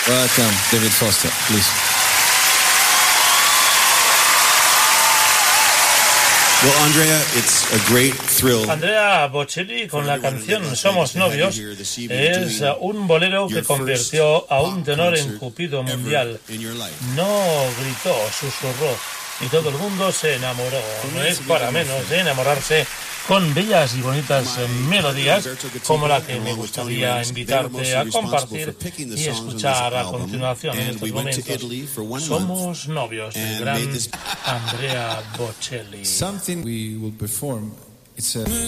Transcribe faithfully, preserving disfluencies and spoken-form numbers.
Welcome, David Foster, please. Well, Andrea, it's a great thrill. Andrea Bocelli con la canción Somos Novios es un bolero que convirtió a un tenor en Cupido mundial. No gritó, susurró y todo el mundo se enamoró. No es para menos de enamorarse con bellas y bonitas melodías como la que me gustaría invitarte a compartir y escuchar a continuación en estos momentos. Somos Novios, el gran Andrea Bocelli. Something we will perform. It's a